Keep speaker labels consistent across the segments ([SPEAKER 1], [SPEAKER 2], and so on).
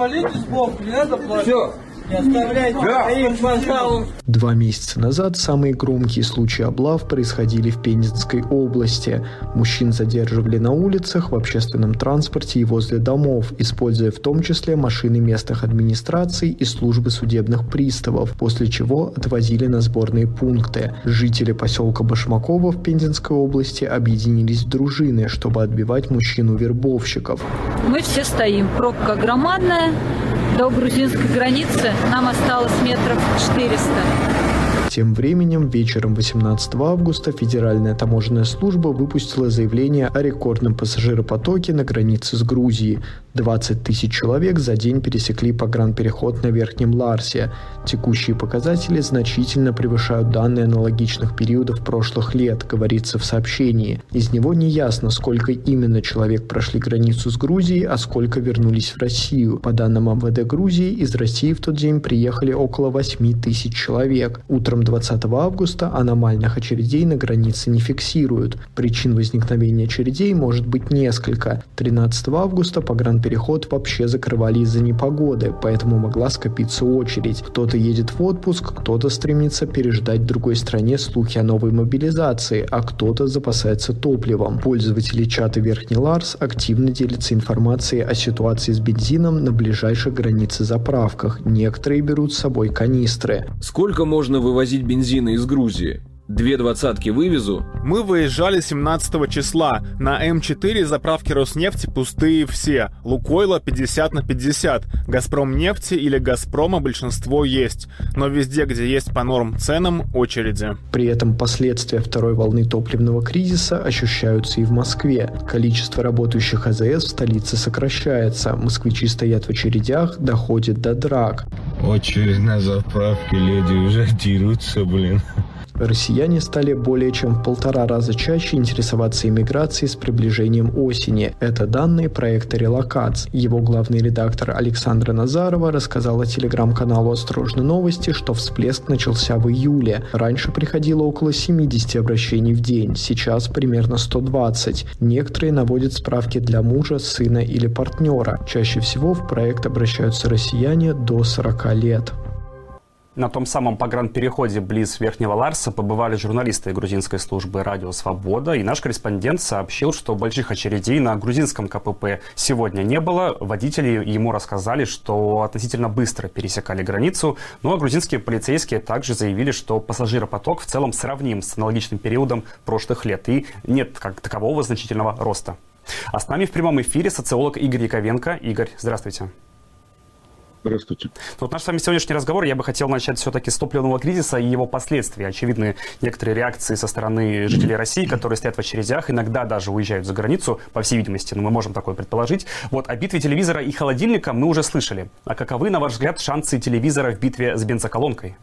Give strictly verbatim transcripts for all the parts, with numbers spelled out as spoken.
[SPEAKER 1] молитесь Богу, не надо плакать. Все. Не оставляйте своих, пожалуйста.
[SPEAKER 2] Два месяца назад самые громкие случаи облав происходили в Пензенской области. Мужчин задерживали на улицах, в общественном транспорте и возле домов, используя в том числе машины местных администраций и службы судебных приставов, после чего отвозили на сборные пункты. Жители поселка Башмаково в Пензенской области объединились в дружины, чтобы отбивать мужчин-вербовщиков.
[SPEAKER 3] Мы все стоим. Пробка громадная. До грузинской границы нам осталось метров четыреста.
[SPEAKER 2] Тем временем, вечером восемнадцатого августа Федеральная таможенная служба выпустила заявление о рекордном пассажиропотоке на границе с Грузией. двадцать тысяч человек за день пересекли погранпереход на Верхнем Ларсе. Текущие показатели значительно превышают данные аналогичных периодов прошлых лет, говорится в сообщении. Из него не ясно, сколько именно человек прошли границу с Грузией, а сколько вернулись в Россию. По данным эм вэ дэ Грузии, из России в тот день приехали около восемь тысяч человек. Утром двадцатого августа аномальных очередей на границе не фиксируют. Причин возникновения очередей может быть несколько. тринадцатого августа погранпереход вообще закрывали из-за непогоды, поэтому могла скопиться очередь. Кто-то едет в отпуск, кто-то стремится переждать в другой стране слухи о новой мобилизации, а кто-то запасается топливом. Пользователи чата Верхний Ларс активно делятся информацией о ситуации с бензином на ближайших границе заправках. Некоторые берут с собой канистры.
[SPEAKER 4] Сколько можно вывозить бензина из Грузии? Две двадцатки вывезу.
[SPEAKER 5] Мы выезжали семнадцатого числа. На эм четыре заправки Роснефти пустые все. Лукойла пятьдесят на пятьдесят. Газпромнефти или Газпрома большинство есть. Но везде, где есть по норм ценам, очереди.
[SPEAKER 2] При этом последствия второй волны топливного кризиса ощущаются и в Москве. Количество работающих а зэ эс в столице сокращается. Москвичи стоят в очередях, доходит до драк.
[SPEAKER 6] Очередь на заправке, леди уже дерутся, блин.
[SPEAKER 2] Россияне стали более чем в полтора раза чаще интересоваться иммиграцией с приближением осени. Это данные проекта «Релокац». Его главный редактор Александра Назарова рассказала телеграм-каналу «Осторожно новости», что всплеск начался в июле. Раньше приходило около семьдесят обращений в день, сейчас примерно сто двадцать. Некоторые наводят справки для мужа, сына или партнера. Чаще всего в проект обращаются россияне до сорока лет.
[SPEAKER 7] На том самом погранпереходе близ Верхнего Ларса побывали журналисты грузинской службы «Радио Свобода», и наш корреспондент сообщил, что больших очередей на грузинском ка пэ пэ сегодня не было. Водители ему рассказали, что относительно быстро пересекали границу, ну а грузинские полицейские также заявили, что пассажиропоток в целом сравним с аналогичным периодом прошлых лет, и нет как такового значительного роста. А с нами в прямом эфире социолог Игорь Яковенко. Игорь, здравствуйте.
[SPEAKER 8] Здравствуйте.
[SPEAKER 7] Вот наш с вами сегодняшний разговор я бы хотел начать все-таки с топливного кризиса и его последствий. Очевидны некоторые реакции со стороны жителей России, которые стоят в очередях, иногда даже уезжают за границу, по всей видимости, но мы можем такое предположить. Вот о битве телевизора и холодильника мы уже слышали. А каковы, на ваш взгляд, шансы телевизора в битве с бензоколонкой?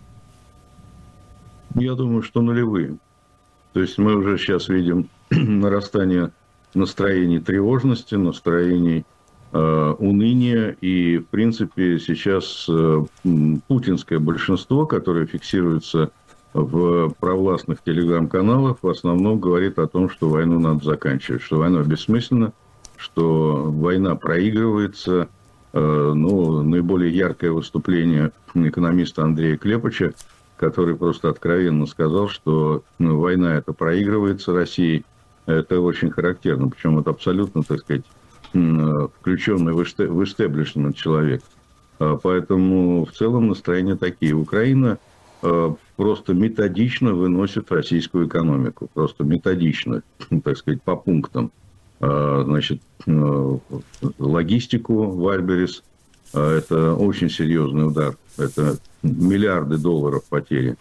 [SPEAKER 8] Я думаю, что нулевые. То есть мы уже сейчас видим нарастание настроений тревожности, настроений уныния, и, в принципе, сейчас э, путинское большинство, которое фиксируется в провластных телеграм-каналах, в основном говорит о том, что войну надо заканчивать, что война бессмысленна, что война проигрывается. Э, ну, наиболее яркое выступление экономиста Андрея Клепача, который просто откровенно сказал, что ну, война эта проигрывается Россией. Это очень характерно, причем это абсолютно, так сказать, включенный в истеблишмент человек. Поэтому в целом настроения такие. Украина просто методично выносит российскую экономику. Просто методично, так сказать, по пунктам. Значит, логистику Вальберес – это очень серьезный удар. Это миллиарды долларов потери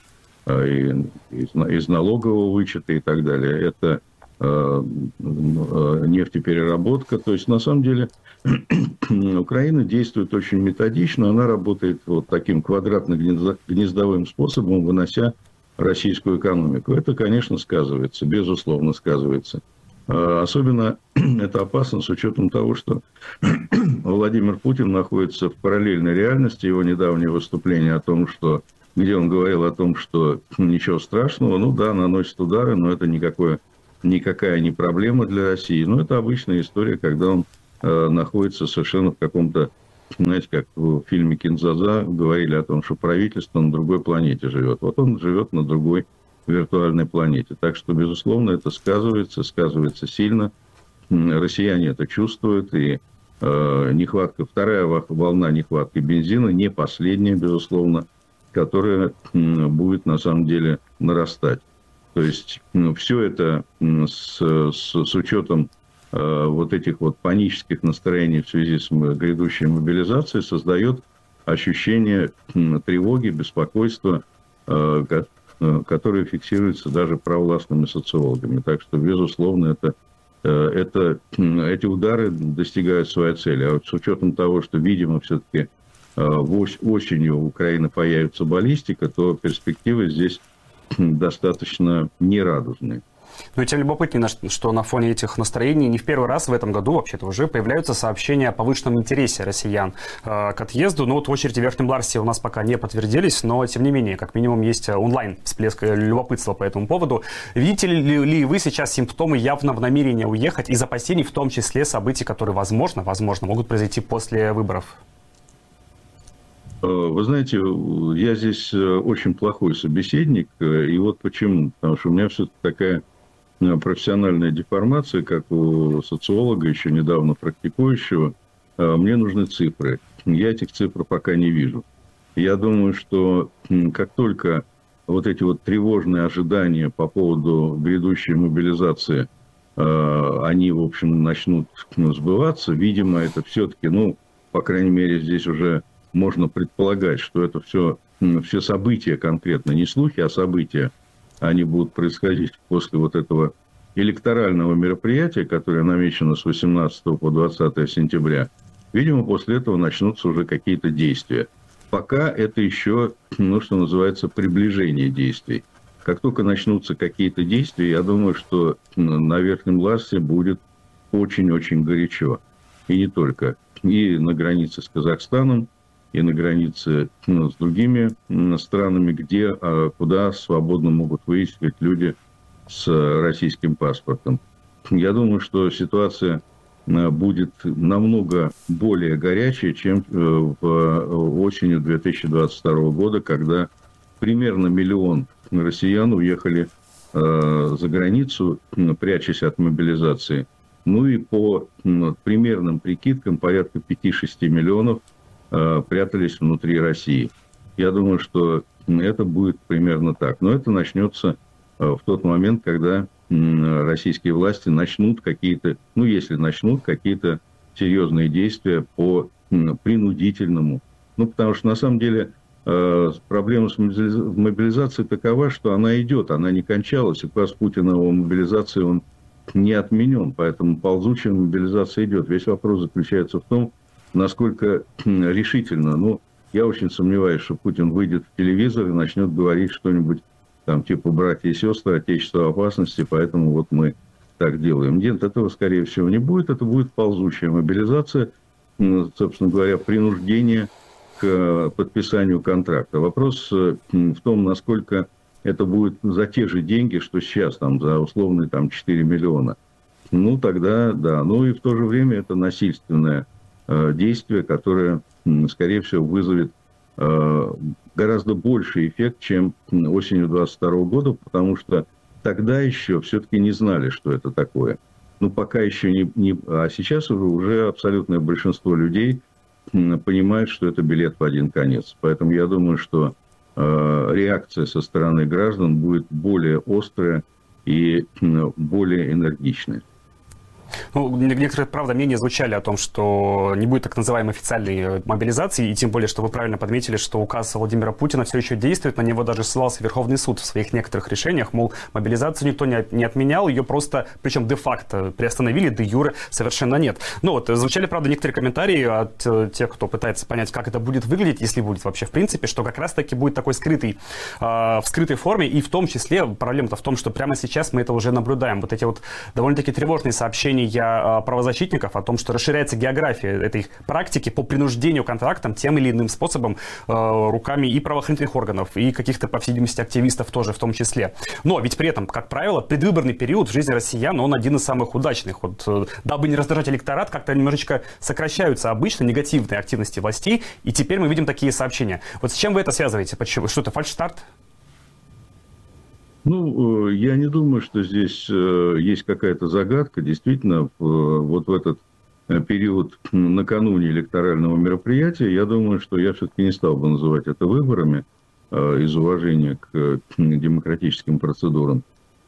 [SPEAKER 8] из налогового вычета и так далее. Это нефтепереработка. То есть, на самом деле, Украина действует очень методично. Она работает вот таким квадратно-гнездовым способом, вынося российскую экономику. Это, конечно, сказывается, безусловно сказывается. Особенно это опасно с учетом того, что Владимир Путин находится в параллельной реальности. Его недавнее выступление о том, что, где он говорил о том, что ничего страшного, ну да, наносит удары, но это никакое никакая не проблема для России. Но это обычная история, когда он э, находится совершенно в каком-то знаете, как в фильме «Кинзадза» говорили о том, что правительство на другой планете живет. Вот он живет на другой виртуальной планете. Так что, безусловно, это сказывается, сказывается сильно. Россияне это чувствуют, и э, нехватка, вторая волна нехватки бензина, не последняя, безусловно, которая э, будет на самом деле нарастать. То есть э, все это э, с, с, с учетом э, вот этих вот панических настроений в связи с грядущей мобилизацией создает ощущение э, тревоги, беспокойства, э, которые фиксируются даже провластными социологами. Так что, безусловно, это, это, эти удары достигают своей цели. А вот с учетом того, что, видимо, все-таки осенью в Украине появится баллистика, то перспективы здесь достаточно нерадужные.
[SPEAKER 7] Но тем любопытнее, что на фоне этих настроений не в первый раз в этом году вообще-то уже появляются сообщения о повышенном интересе россиян э, к отъезду. Но вот в очереди в Верхнем Ларсе у нас пока не подтвердились, но тем не менее, как минимум, есть онлайн всплеск любопытства по этому поводу. Видите ли, ли вы сейчас симптомы явного намерения уехать из опасений, в том числе событий, которые, возможно, возможно, могут произойти после выборов?
[SPEAKER 8] Вы знаете, я здесь очень плохой собеседник, и вот почему. Потому что у меня все-таки такая профессиональная деформация, как у социолога, еще недавно практикующего. Мне нужны цифры. Я этих цифр пока не вижу. Я думаю, что как только вот эти вот тревожные ожидания по поводу грядущей мобилизации, они, в общем, начнут сбываться, видимо, это все-таки, ну, по крайней мере, здесь уже можно предполагать, что это все, все события конкретно, не слухи, а события, они будут происходить после вот этого электорального мероприятия, которое намечено с восемнадцатого по двадцатое сентября. Видимо, после этого начнутся уже какие-то действия. Пока это еще, ну, что называется, приближение действий. Как только начнутся какие-то действия, я думаю, что на Верхнем Ларсе будет очень-очень горячо. И не только. И на границе с Казахстаном, и на границе, ну, с другими странами, где, куда свободно могут выезжать люди с российским паспортом. Я думаю, что ситуация будет намного более горячая, чем в осенью две тысячи двадцать второго года, когда примерно миллион россиян уехали за границу, прячась от мобилизации. Ну и по примерным прикидкам порядка пяти-шести миллионов прятались внутри России. Я думаю, что это будет примерно так. Но это начнется в тот момент, когда российские власти начнут какие-то, ну, если начнут какие-то серьезные действия по принудительному. Ну, потому что, на самом деле, проблема с мобилизацией такова, что она идет, она не кончалась. Указ Путина о мобилизации, он не отменен, поэтому ползучая мобилизация идет. Весь вопрос заключается в том, насколько решительно. Ну, я очень сомневаюсь, что Путин выйдет в телевизор и начнет говорить что-нибудь там типа «братья и сестры, отечество в опасности, поэтому вот мы так делаем». Нет, этого, скорее всего, не будет. Это будет ползучая мобилизация, собственно говоря, принуждение к подписанию контракта. Вопрос в том, насколько это будет за те же деньги, что сейчас, там, за условные там, четыре миллиона. Ну, тогда да. Ну, и в то же время это насильственное действие, которое, скорее всего, вызовет гораздо больший эффект, чем осенью двадцать второго года, потому что тогда еще все-таки не знали, что это такое. Ну, пока еще не... не а сейчас уже, уже абсолютное большинство людей понимает, что это билет в один конец. Поэтому я думаю, что э, реакция со стороны граждан будет более острая и э, более энергичная.
[SPEAKER 7] Ну, некоторые, правда, мнения звучали о том, что не будет так называемой официальной мобилизации, и тем более, что вы правильно подметили, что указ Владимира Путина все еще действует, на него даже ссылался Верховный суд в своих некоторых решениях, мол, мобилизацию никто не, не отменял, ее просто, причем де-факто приостановили, де-юре совершенно нет. Ну вот, звучали, правда, некоторые комментарии от э, тех, кто пытается понять, как это будет выглядеть, если будет вообще в принципе, что как раз-таки будет такой скрытый, э, в скрытой форме, и в том числе, проблема-то в том, что прямо сейчас мы это уже наблюдаем. Вот эти вот довольно-таки тревожные сообщения для правозащитников о том, что расширяется география этой практики по принуждению контрактам тем или иным способом руками и правоохранительных органов, и каких-то, по всей видимости, активистов тоже в том числе. Но ведь при этом, как правило, предвыборный период в жизни россиян, он один из самых удачных. Вот, дабы не раздражать электорат, как-то немножечко сокращаются обычно негативные активности властей, и теперь мы видим такие сообщения. Вот с чем вы это связываете? Почему? Что это, фальшстарт?
[SPEAKER 8] Ну, я не думаю, что здесь есть какая-то загадка. Действительно, вот в этот период накануне электорального мероприятия, я думаю, что я все-таки не стал бы называть это выборами из уважения к демократическим процедурам.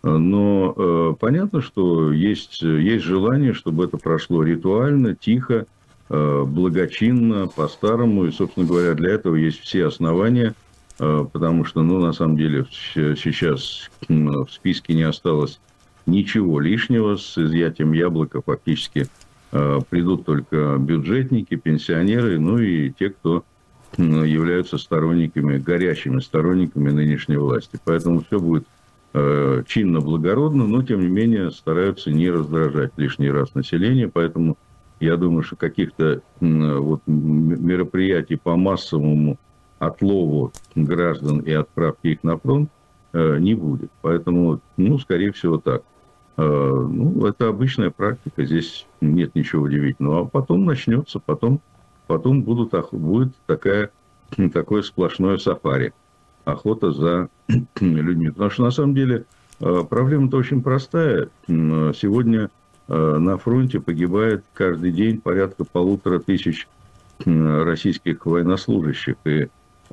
[SPEAKER 8] Но понятно, что есть, есть желание, чтобы это прошло ритуально, тихо, благочинно, по-старому. И, собственно говоря, для этого есть все основания. Потому что, ну, на самом деле, сейчас в списке не осталось ничего лишнего. С изъятием яблока фактически придут только бюджетники, пенсионеры, ну и те, кто являются сторонниками, горячими сторонниками нынешней власти. Поэтому все будет чинно, благородно, но, тем не менее, стараются не раздражать лишний раз население. Поэтому я думаю, что каких-то вот мероприятий по массовому отлову граждан и отправки их на фронт э, не будет. Поэтому, ну, скорее всего, так. Э, ну, это обычная практика, здесь нет ничего удивительного. А потом начнется, потом, потом будут, будет такая, такое сплошное сафари. Охота за людьми. Потому что, на самом деле, э, проблема-то очень простая. Сегодня э, на фронте погибает каждый день порядка полутора тысяч э, российских военнослужащих. И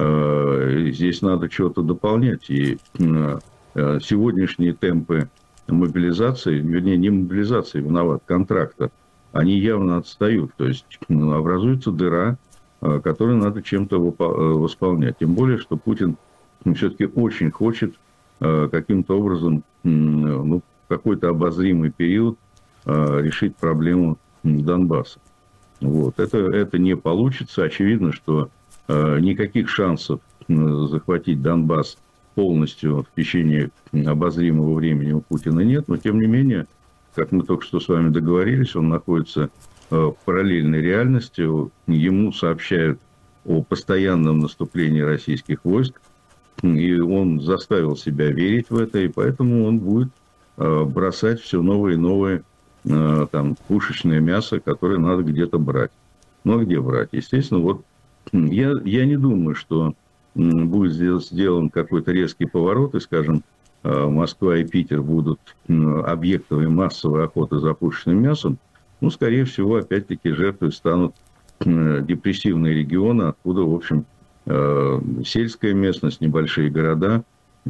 [SPEAKER 8] здесь надо что-то дополнять. И сегодняшние темпы мобилизации, вернее, не мобилизации, виноват, контракта, они явно отстают. То есть образуется дыра, которую надо чем-то восполнять. Тем более, что Путин все-таки очень хочет каким-то образом, ну, в какой-то обозримый период решить проблему Донбасса. Вот. Это, это не получится. Очевидно, что никаких шансов захватить Донбасс полностью в течение обозримого времени у Путина нет, но тем не менее, как мы только что с вами договорились, он находится в параллельной реальности, ему сообщают о постоянном наступлении российских войск, и он заставил себя верить в это, и поэтому он будет бросать все новые и новые там, пушечное мясо, которое надо где-то брать. Ну а где брать? Естественно, вот Я, я не думаю, что будет сделан какой-то резкий поворот, и, скажем, Москва и Питер будут объектами массовой охоты за пушечным мясом. Ну, скорее всего, опять-таки, жертвой станут депрессивные регионы, откуда, в общем, сельская местность, небольшие города.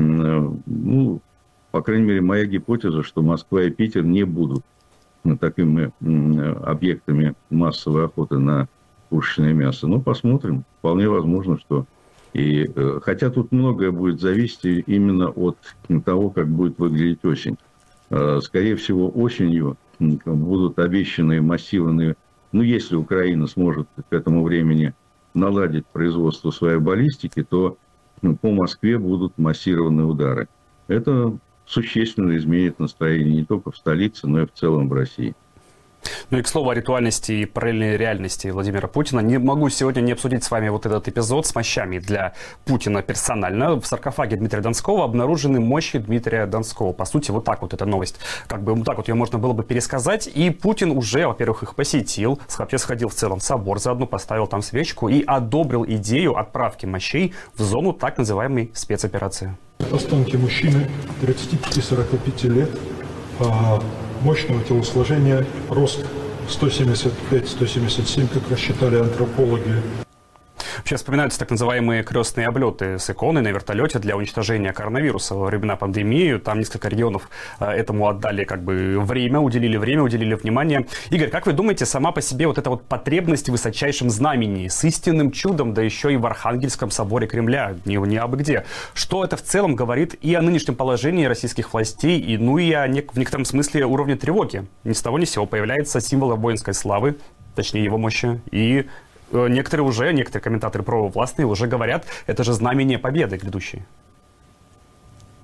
[SPEAKER 8] Ну, по крайней мере, моя гипотеза, что Москва и Питер не будут такими объектами массовой охоты на пушечное мясо. Ну, посмотрим. Вполне возможно, что... И, хотя тут многое будет зависеть именно от того, как будет выглядеть осень. Скорее всего, осенью будут обещаны массированные... Ну, если Украина сможет к этому времени наладить производство своей баллистики, то по Москве будут массированные удары. Это существенно изменит настроение не только в столице, но и в целом в России.
[SPEAKER 7] Ну и к слову о ритуальности и параллельной реальности Владимира Путина. Не могу сегодня не обсудить с вами вот этот эпизод с мощами для Путина персонально. В саркофаге Дмитрия Донского обнаружены мощи Дмитрия Донского. По сути, вот так вот эта новость. Как бы вот так вот ее можно было бы пересказать. И Путин уже, во-первых, их посетил. Вообще сходил в целом в собор, заодно поставил там свечку и одобрил идею отправки мощей в зону так называемой спецоперации.
[SPEAKER 9] Останки мужчины тридцати пяти — сорока пяти лет. Мощного телосложения, рост сто семьдесят пять — сто семьдесят семь, как рассчитали антропологи.
[SPEAKER 7] Вообще вспоминаются так называемые крестные облеты с иконой на вертолете для уничтожения коронавируса во времена пандемии. Там несколько регионов этому отдали как бы время, уделили время, уделили внимание. Игорь, как вы думаете, сама по себе вот эта вот потребность в высочайшем знамени с истинным чудом, да еще и в Архангельском соборе Кремля, не, не абы где, что это в целом говорит и о нынешнем положении российских властей, и, ну и о нек- в некотором смысле уровне тревоги? Ни с того ни с сего появляется символ воинской славы, точнее его мощи, и некоторые уже, некоторые комментаторы провластные уже говорят, это же знамение победы грядущей.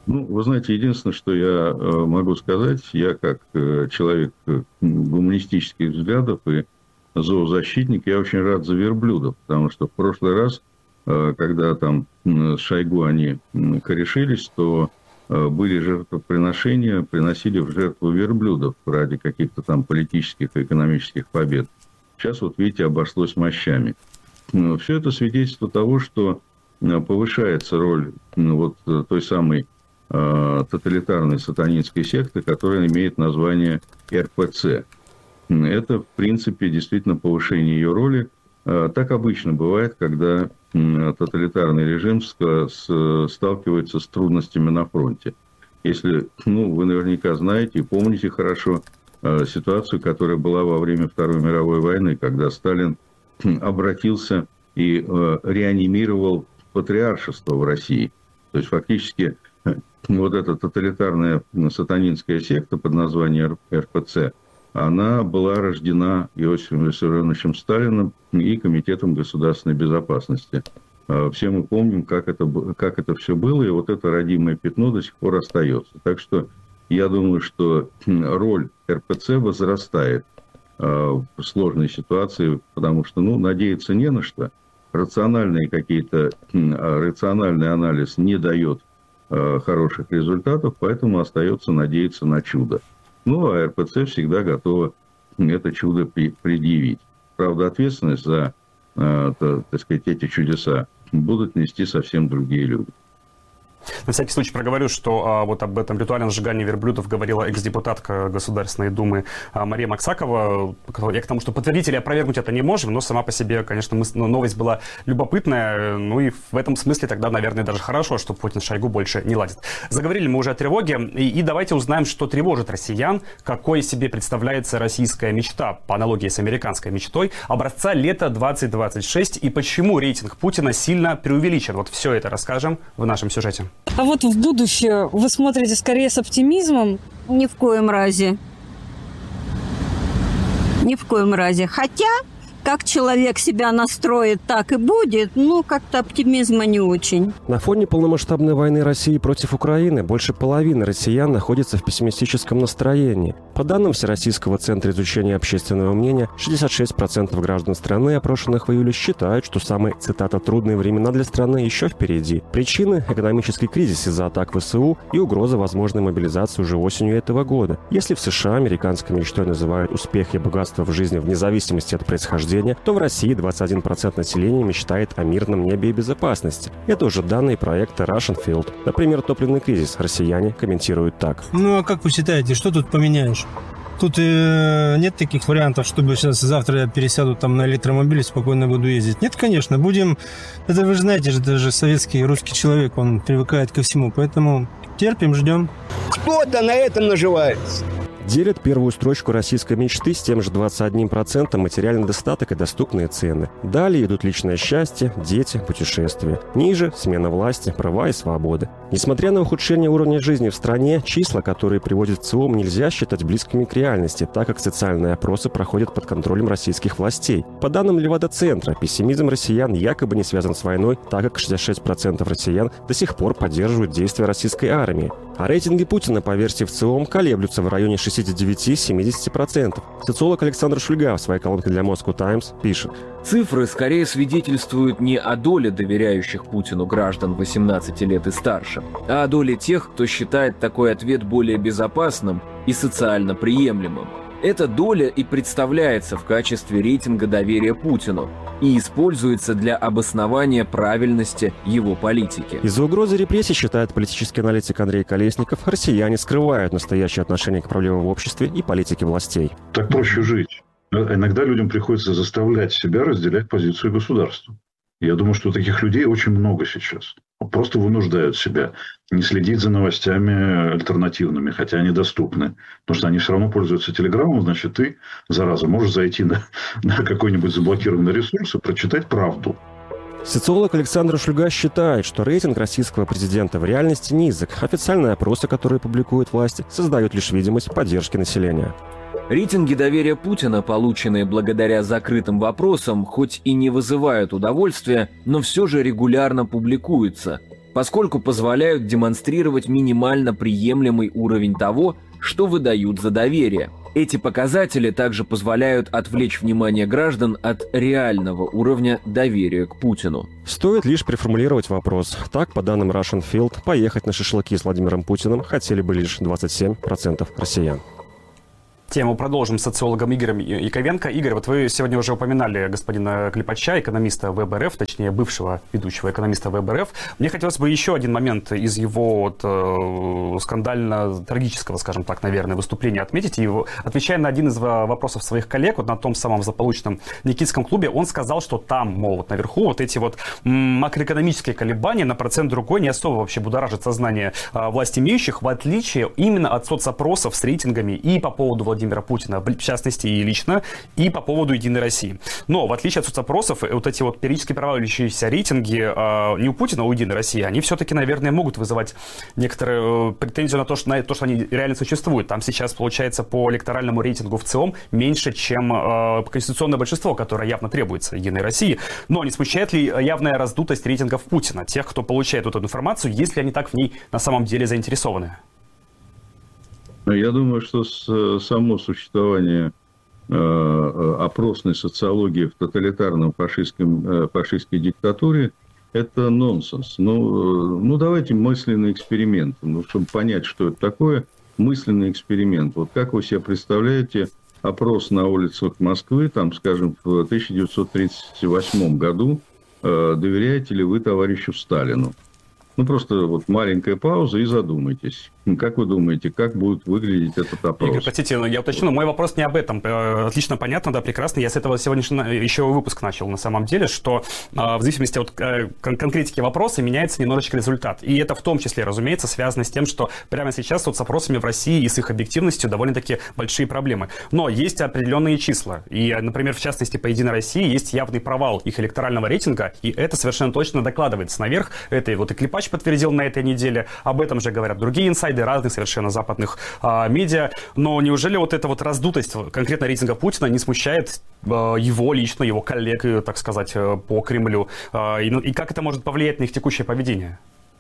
[SPEAKER 8] Ну, вы знаете, единственное, что я могу сказать, я как человек гуманистических взглядов и зоозащитник, я очень рад за верблюдов, потому что в прошлый раз, когда там с Шойгу они корешились, то были жертвоприношения, приносили в жертву верблюдов ради каких-то там политических и экономических побед. Сейчас, вот видите, обошлось мощами. Все это свидетельство того, что повышается роль вот той самой тоталитарной сатанинской секты, которая имеет название эр пэ цэ. Это, в принципе, действительно повышение ее роли. Так обычно бывает, когда тоталитарный режим сталкивается с трудностями на фронте. Если, ну, вы наверняка знаете и помните хорошо ситуацию, которая была во время Второй мировой войны, когда Сталин обратился и реанимировал патриаршество в России. То есть, фактически, вот эта тоталитарная сатанинская секта под названием эр пэ цэ, она была рождена Иосифом Виссарионовичем Сталиным и Комитетом государственной безопасности. Все мы помним, как это, как это все было, и вот это родимое пятно до сих пор остается. Так что я думаю, что роль эр пэ цэ возрастает в сложной ситуации, потому что, ну, надеяться не на что. Рациональные какие-то, рациональный анализ не дает хороших результатов, поэтому остается надеяться на чудо. Ну, а эр пэ цэ всегда готова это чудо предъявить. Правда, ответственность за, так сказать, эти чудеса будут нести совсем другие люди.
[SPEAKER 7] На всякий случай проговорю, что а, вот об этом ритуальном сжигании верблюдов говорила экс-депутатка Государственной Думы а, Мария Максакова. Я к тому, что подтвердить или опровергнуть это не можем, но сама по себе, конечно, мы, ну, новость была любопытная. Ну и в этом смысле тогда, наверное, даже хорошо, что Путин с Шойгу больше не ладит. Заговорили мы уже о тревоге, и, и давайте узнаем, что тревожит россиян, какой себе представляется российская мечта, по аналогии с американской мечтой, образца лета двадцать двадцать шесть, и почему рейтинг Путина сильно преувеличен. Вот все это расскажем в нашем сюжете.
[SPEAKER 10] А вот в будущее вы смотрите скорее с оптимизмом?
[SPEAKER 11] Ни в коем разе. Ни в коем разе. Хотя, как человек себя настроит, так и будет, ну, как-то оптимизма не очень.
[SPEAKER 12] На фоне полномасштабной войны России против Украины больше половины россиян находится в пессимистическом настроении. По данным Всероссийского центра изучения общественного мнения, шестьдесят шесть процентов граждан страны, опрошенных в июле, считают, что самые, цитата, «трудные времена для страны еще впереди». Причины – экономический кризис из-за атак вэ эс у и угроза возможной мобилизации уже осенью этого года. Если в США американской мечтой называют успех и богатство в жизни вне зависимости от происхождения, то в России двадцать один процент населения мечтает о мирном небе и безопасности. Это уже данные проекта Russian Field. Например, топливный кризис россияне комментируют так.
[SPEAKER 13] Ну а как вы считаете, что тут поменяешь? Тут э, нет таких вариантов, чтобы сейчас завтра я пересяду там на электромобиль и спокойно буду ездить. Нет, конечно, будем... Это вы же знаете, это же советский русский человек, он привыкает ко всему, поэтому терпим, ждем.
[SPEAKER 14] Кто-то на этом наживается.
[SPEAKER 12] Делят первую строчку российской мечты с тем же двадцать одним процентом материальный достаток и доступные цены. Далее идут личное счастье, дети, путешествия. Ниже – смена власти, права и свободы. Несмотря на ухудшение уровня жизни в стране, числа, которые приводит ЦИОМ, нельзя считать близкими к реальности, так как социальные опросы проходят под контролем российских властей. По данным Левада-центра, пессимизм россиян якобы не связан с войной, так как шестьдесят шесть процентов россиян до сих пор поддерживают действия российской армии. А рейтинги Путина, по версии ВЦИОМ, колеблются в районе шестьдесят девять - семьдесят процентов. Социолог Александр Шульга в своей колонке для Moscow Times пишет.
[SPEAKER 4] Цифры скорее свидетельствуют не о доле доверяющих Путину граждан восемнадцати лет и старше, а о доле тех, кто считает такой ответ более безопасным и социально приемлемым. Эта доля и представляется в качестве рейтинга доверия Путину и используется для обоснования правильности его политики.
[SPEAKER 12] Из-за угрозы репрессий, считает политический аналитик Андрей Колесников, россияне скрывают настоящее отношение к проблемам в обществе и политике властей.
[SPEAKER 15] Так проще жить. Иногда людям приходится заставлять себя разделять позицию государства. Я думаю, что таких людей очень много сейчас. Просто вынуждают себя не следить за новостями альтернативными, хотя они доступны. Потому что они все равно пользуются телеграммом, значит, ты, зараза, можешь зайти на, на какой-нибудь заблокированный ресурс и прочитать правду.
[SPEAKER 12] Социолог Александр Шульга считает, что рейтинг российского президента в реальности низок. Официальные опросы, которые публикуют власти, создают лишь видимость поддержки населения.
[SPEAKER 4] Рейтинги доверия Путина, полученные благодаря закрытым вопросам, хоть и не вызывают удовольствия, но все же регулярно публикуются. поскольку позволяют демонстрировать минимально приемлемый уровень того, что выдают за доверие. Эти показатели также позволяют отвлечь внимание граждан от реального уровня доверия к Путину.
[SPEAKER 12] Стоит лишь переформулировать вопрос. Так, по данным Russian Field, поехать на шашлыки с Владимиром Путиным хотели бы лишь двадцать семь процентов россиян.
[SPEAKER 7] Тему продолжим с социологом Игорем Яковенко. Игорь, вот вы сегодня уже упоминали господина Клепача, экономиста ВЭБ-РФ, точнее, бывшего ведущего экономиста ВЭБ-РФ. Мне хотелось бы еще один момент из его вот, э, скандально-трагического, скажем так, наверное, выступления отметить. И отвечая на один из вопросов своих коллег, вот на том самом злополучном Никитском клубе, он сказал, что там, мол, вот наверху вот эти вот макроэкономические колебания на процент другой не особо вообще будоражат сознание э, власть имеющих, в отличие именно от соцопросов с рейтингами и по поводу Владимира Владимира Путина, в частности и лично, и по поводу «Единой России». Но, в отличие от соцопросов, вот эти вот периодически проваливающиеся рейтинги э, не у Путина, а у «Единой России», они все-таки, наверное, могут вызывать некоторые э, претензии на то, что, на то, что они реально существуют. Там сейчас, получается, по электоральному рейтингу в ЦИОМ меньше, чем э, конституционное большинство, которое явно требуется «Единой России». Но не смущает ли явная раздутость рейтингов Путина, тех, кто получает эту информацию, если они так в ней на самом деле заинтересованы?
[SPEAKER 8] Я думаю, что с, само существование э, опросной социологии в тоталитарном фашистском, э, фашистской диктатуре – это нонсенс. Ну, ну, давайте мысленный эксперимент. Ну, чтобы понять, что это такое, мысленный эксперимент. Вот как вы себе представляете опрос на улицах Москвы, там, скажем, в тысяча девятьсот тридцать восьмом году, э, доверяете ли вы товарищу Сталину? Ну, просто вот маленькая пауза и задумайтесь. Как вы думаете, как будет выглядеть этот опрос?
[SPEAKER 7] Игорь, простите, я уточню, мой вопрос не об этом. Отлично понятно, да, прекрасно. Я с этого сегодняшнего еще выпуск начал, на самом деле, что в зависимости от конкретики вопроса меняется немножечко результат. И это в том числе, разумеется, связано с тем, что прямо сейчас с соцопросами в России и с их объективностью довольно-таки большие проблемы. Но есть определенные числа. И, например, в частности, по «Единой России» есть явный провал их электорального рейтинга, и это совершенно точно докладывается наверх. Это вот и Клепач подтвердил на этой неделе. Об этом же говорят другие инсайды разных совершенно западных а, медиа. Но неужели вот эта вот раздутость конкретно рейтинга Путина не смущает а, его лично, его коллег, так сказать, по Кремлю? А, и, и как это может повлиять на их текущее поведение?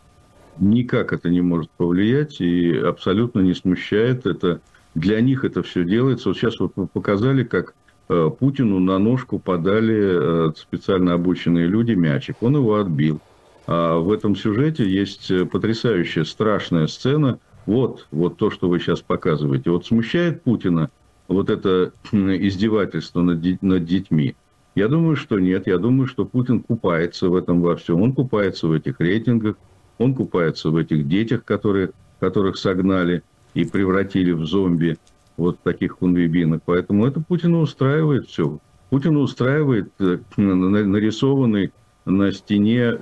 [SPEAKER 8] Никак это не может повлиять и абсолютно не смущает. Это, для них это все делается. Вот сейчас вот вы показали, как э, Путину на ножку подали э, специально обученные люди мячик. Он его отбил. А в этом сюжете есть потрясающая, страшная сцена. Вот, вот то, что вы сейчас показываете. Вот смущает Путина вот это издевательство над, над детьми? Я думаю, что нет. Я думаю, что Путин купается в этом во всем. Он купается в этих рейтингах, он купается в этих детях, которые, которых согнали и превратили в зомби, вот таких хунвейбинок. Поэтому это Путина устраивает все. Путина устраивает нарисованный на стене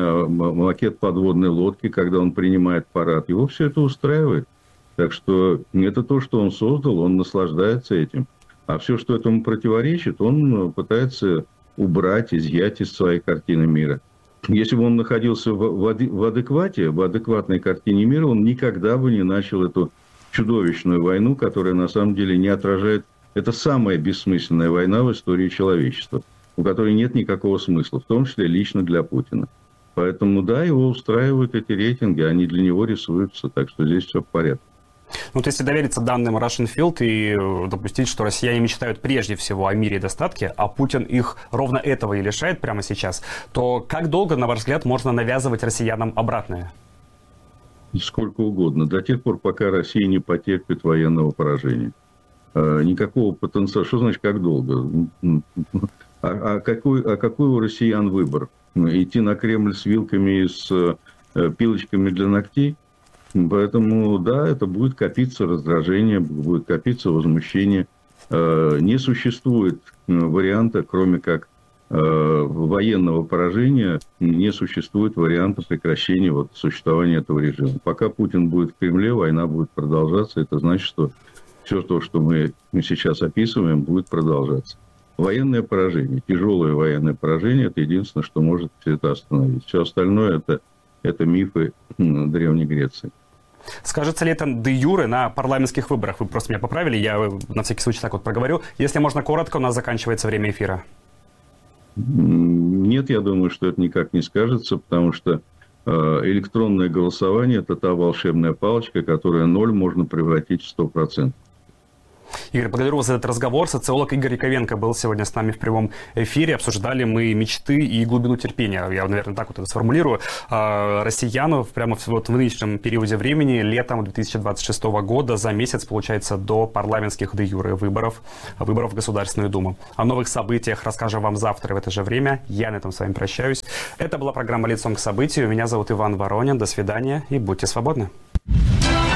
[SPEAKER 8] макет подводной лодки, когда он принимает парад. Его все это устраивает. Так что это то, что он создал, он наслаждается этим. А все, что этому противоречит, он пытается убрать, изъять из своей картины мира. Если бы он находился в адеквате, в адекватной картине мира, он никогда бы не начал эту чудовищную войну, которая на самом деле не отражает... Это самая бессмысленная война в истории человечества, у которой нет никакого смысла, в том числе лично для Путина. Поэтому, да, его устраивают эти рейтинги, они для него рисуются, так что здесь все в порядке.
[SPEAKER 7] Вот если довериться данным Russian Field и допустить, что россияне мечтают прежде всего о мире и достатке, а Путин их ровно этого и лишает прямо сейчас, то как долго, на ваш взгляд, можно навязывать россиянам обратное?
[SPEAKER 8] Сколько угодно. До тех пор, пока Россия не потерпит военного поражения. Никакого потенциала. Что значит, как долго? А, а, какой, а какой у россиян выбор? Идти на Кремль с вилками и с э, пилочками для ногтей? Поэтому, да, это будет копиться раздражение, будет копиться возмущение. Э, не существует варианта, кроме как э, военного поражения, не существует варианта прекращения вот, существования этого режима. Пока Путин будет в Кремле, война будет продолжаться. Это значит, что все то, что мы сейчас описываем, будет продолжаться. Военное поражение, тяжелое военное поражение – это единственное, что может все это остановить. Все остальное это, – это мифы Древней Греции.
[SPEAKER 7] Скажется ли это де юре на парламентских выборах? Вы просто меня поправили, я на всякий случай так вот проговорю. Если можно коротко, у нас заканчивается время эфира.
[SPEAKER 8] Нет, я думаю, что это никак не скажется, потому что электронное голосование – это та волшебная палочка, которая ноль можно превратить в сто процентов.
[SPEAKER 7] Игорь, благодарю вас за этот разговор. Социолог Игорь Яковенко был сегодня с нами в прямом эфире. Обсуждали мы мечты и глубину терпения. Я, наверное, так вот это сформулирую. Россиян прямо вот в нынешнем периоде времени, летом две тысячи двадцать шестого года, за месяц, получается, до парламентских де-юре выборов, выборов в Государственную Думу. О новых событиях расскажем вам завтра в это же время. Я на этом с вами прощаюсь. Это была программа «Лицом к событию». Меня зовут Иван Воронин. До свидания и будьте свободны.